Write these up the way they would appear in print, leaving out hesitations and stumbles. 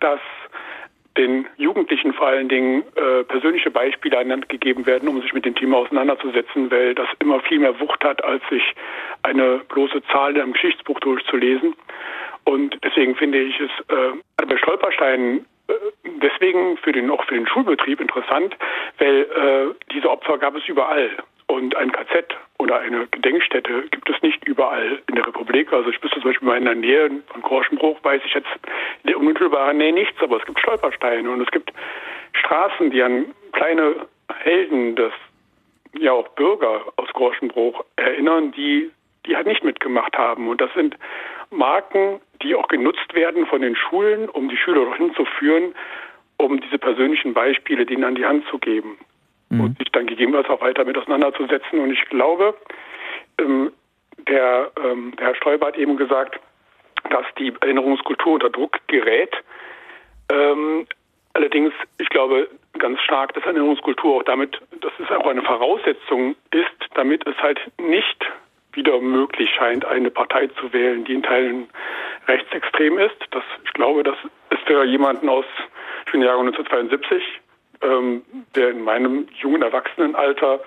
dass den Jugendlichen vor allen Dingen persönliche Beispiele an die Hand gegeben werden, um sich mit dem Thema auseinanderzusetzen, weil das immer viel mehr Wucht hat, als sich eine bloße Zahl in einem Geschichtsbuch durchzulesen. Und deswegen finde ich es bei Stolpersteinen deswegen auch für den Schulbetrieb interessant, weil diese Opfer gab es überall. Und ein KZ oder eine Gedenkstätte gibt es nicht überall in der Republik. Also ich wüsste zum Beispiel mal in der Nähe von Korschenbruch, weiß ich jetzt in der unmittelbaren Nähe nichts, aber es gibt Stolpersteine und es gibt Straßen, die an kleine Helden, das ja auch Bürger aus Korschenbruch erinnern, die halt nicht mitgemacht haben. Und das sind Marken, die auch genutzt werden von den Schulen, um die Schüler dorthin zu führen, um diese persönlichen Beispiele denen an die Hand zu geben. Und sich dann gegebenenfalls auch weiter mit auseinanderzusetzen. Und ich glaube, der Herr Stoiber hat eben gesagt, dass die Erinnerungskultur unter Druck gerät. Allerdings, ich glaube ganz stark, dass Erinnerungskultur auch dass es auch eine Voraussetzung ist, damit es halt nicht wieder möglich scheint, eine Partei zu wählen, die in Teilen rechtsextrem ist. Ich glaube, das ist für jemanden ich bin Jahrgang 1972, der in meinem jungen Erwachsenenalter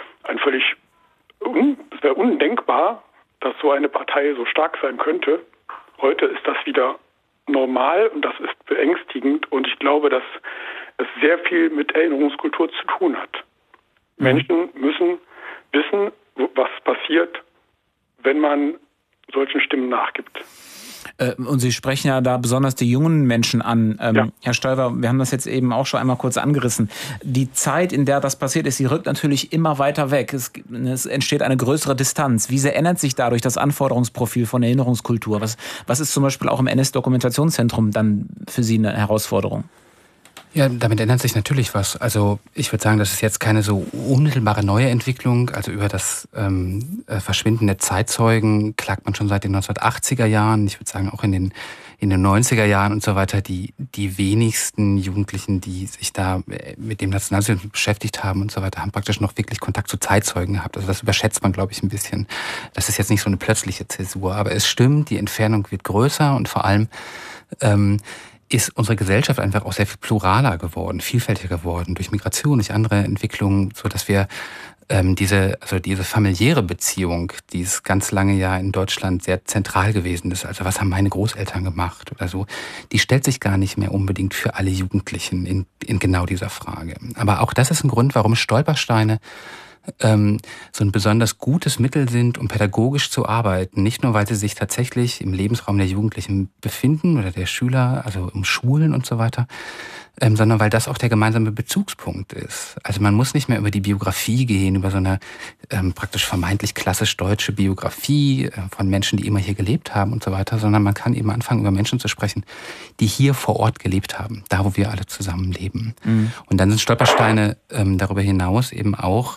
es wäre undenkbar, dass so eine Partei so stark sein könnte. Heute ist das wieder normal und das ist beängstigend und ich glaube, dass es sehr viel mit Erinnerungskultur zu tun hat. Menschen müssen wissen, was passiert, wenn man solchen Stimmen nachgibt. Und Sie sprechen ja da besonders die jungen Menschen an. Ja. Herr Stoiber, wir haben das jetzt eben auch schon einmal kurz angerissen. Die Zeit, in der das passiert ist, die rückt natürlich immer weiter weg. Es entsteht eine größere Distanz. Wie sehr ändert sich dadurch das Anforderungsprofil von Erinnerungskultur? Was ist zum Beispiel auch im NS-Dokumentationszentrum dann für Sie eine Herausforderung? Ja, damit ändert sich natürlich was. Also ich würde sagen, das ist jetzt keine so unmittelbare neue Entwicklung. Also über das Verschwinden der Zeitzeugen klagt man schon seit den 1980er Jahren. Ich würde sagen auch in den 90er Jahren und so weiter. Die wenigsten Jugendlichen, die sich da mit dem Nationalsozialismus beschäftigt haben und so weiter, haben praktisch noch wirklich Kontakt zu Zeitzeugen gehabt. Also das überschätzt man, glaube ich, ein bisschen. Das ist jetzt nicht so eine plötzliche Zäsur. Aber es stimmt, die Entfernung wird größer und vor allem ist unsere Gesellschaft einfach auch sehr viel pluraler geworden, vielfältiger geworden durch Migration, durch andere Entwicklungen, so dass wir diese familiäre Beziehung, die es ganz lange ja in Deutschland sehr zentral gewesen ist, also was haben meine Großeltern gemacht oder so, die stellt sich gar nicht mehr unbedingt für alle Jugendlichen in genau dieser Frage. Aber auch das ist ein Grund, warum Stolpersteine so ein besonders gutes Mittel sind, um pädagogisch zu arbeiten. Nicht nur, weil sie sich tatsächlich im Lebensraum der Jugendlichen befinden oder der Schüler, also im Schulen und so weiter, sondern weil das auch der gemeinsame Bezugspunkt ist. Also man muss nicht mehr über die Biografie gehen, über so eine praktisch vermeintlich klassisch deutsche Biografie von Menschen, die immer hier gelebt haben und so weiter, sondern man kann eben anfangen, über Menschen zu sprechen, die hier vor Ort gelebt haben, da wo wir alle zusammen leben. Und dann sind Stolpersteine darüber hinaus eben auch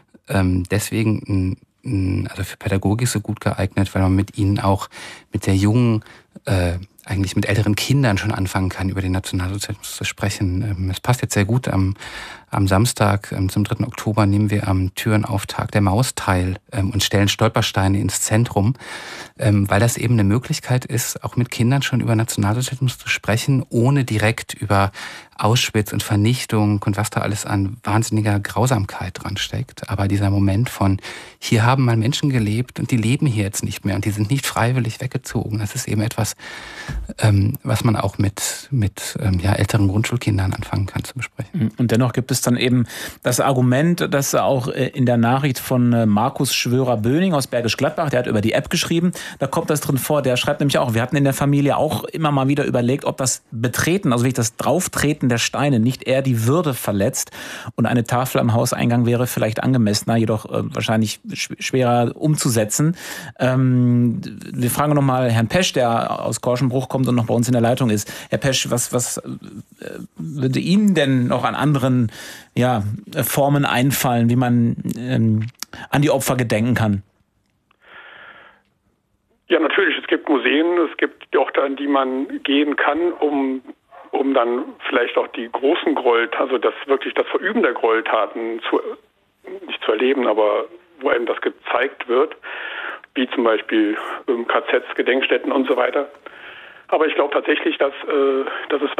deswegen also für Pädagogik so gut geeignet, weil man mit ihnen auch mit sehr jungen, eigentlich mit älteren Kindern schon anfangen kann, über den Nationalsozialismus zu sprechen. Es passt jetzt sehr gut. Am Samstag, zum 3. Oktober, nehmen wir am Türenauftakt der Maus teil und stellen Stolpersteine ins Zentrum, weil das eben eine Möglichkeit ist, auch mit Kindern schon über Nationalsozialismus zu sprechen, ohne direkt über Auschwitz und Vernichtung und was da alles an wahnsinniger Grausamkeit dran steckt. Aber dieser Moment von, hier haben mal Menschen gelebt und die leben hier jetzt nicht mehr und die sind nicht freiwillig weggezogen. Das ist eben etwas, was man auch mit älteren Grundschulkindern anfangen kann zu besprechen. Und dennoch gibt es dann eben das Argument, das auch in der Nachricht von Markus Schwörer-Böning aus Bergisch Gladbach, der hat über die App geschrieben, da kommt das drin vor, der schreibt nämlich auch, wir hatten in der Familie auch immer mal wieder überlegt, ob das Betreten, also wirklich das Drauftreten der Steine nicht eher die Würde verletzt und eine Tafel am Hauseingang wäre vielleicht angemessener, jedoch wahrscheinlich schwerer umzusetzen. Wir fragen nochmal Herrn Pesch, der aus Korschenbruch kommt und noch bei uns in der Leitung ist. Herr Pesch, was würde Ihnen denn noch an anderen Formen einfallen, wie man an die Opfer gedenken kann? Ja, natürlich. Es gibt Museen, es gibt Orte, an die man gehen kann, um dann vielleicht auch die großen Gräueltaten, also das Verüben der Gräueltaten nicht zu erleben, aber wo einem das gezeigt wird, wie zum Beispiel KZs, Gedenkstätten und so weiter. Aber ich glaube tatsächlich, dass es